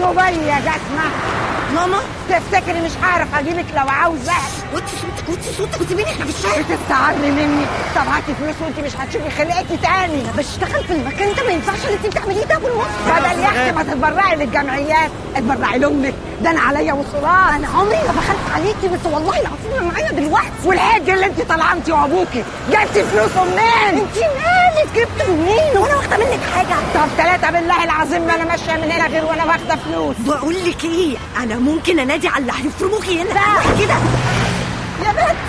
صبية يا جسمة. ماما تفتكري مش هعرف اجيبك لو عاوزة؟ وطي صوتك وسيبيني احنا في الشارع. بتستعري مني؟ طب هاتي فلوس وانت مش هتشوفي خلقتي تاني. انا بشتغل في المكان ده، ما ينفعش اللي انت بتعمليه ده بالوصف. بدل يا اختي ما تتبرعي للجمعيات اتبرعي لامك، ده انا عليا وصولات. انا عمري ما بخلت عليكي، بس والله العظيم انا معايا دلوقتي. والحج اللي انت طالعه انت وابوكي جبتي فلوسه منين؟ انت مالك؟ جبت منين وانا واخده منك حاجه؟ طب 3 بالله العظيم ما انا ماشيه من هنا غير وانا واخده فلوس. بقول لك ايه، انا ممكن انادي على اللي هيفرموكي هنا. لا كده يا بنت